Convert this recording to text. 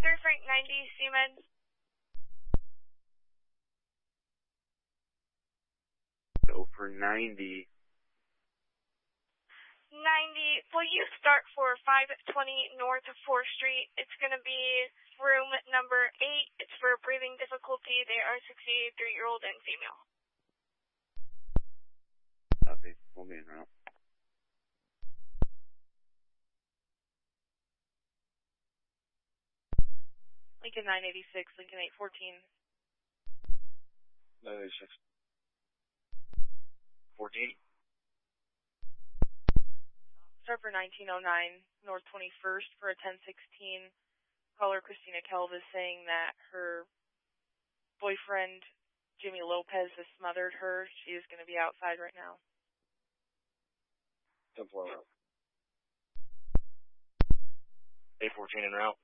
Sir Frank 90, Seaman. 90. 90, will you start for 520 North 4th Street? It's going to be room number 8. It's for breathing difficulty. They are 63-year-old and female. Copy. We'll be en route. Lincoln 986, Lincoln 814. 986. 14. Start for 1909, North 21st for a 1016. Caller Christina Kelvis saying that her boyfriend, Jimmy Lopez, has smothered her. She is going to be outside right now. 10-4 route. 814 en route.